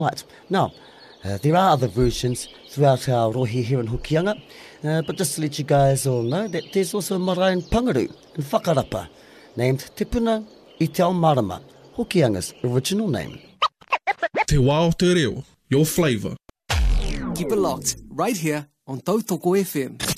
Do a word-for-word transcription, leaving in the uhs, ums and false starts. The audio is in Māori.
Right, now, uh, there are other versions throughout our rohi here in Hokianga, uh, but just to let you guys all know that there's also a marae in Pangaru, in Whakarapa, named Te Puna I Te Ao Marama, Hokianga's original name. Te Wao Te Reo, your flavour. Keep it locked, right here on Tautoko F M.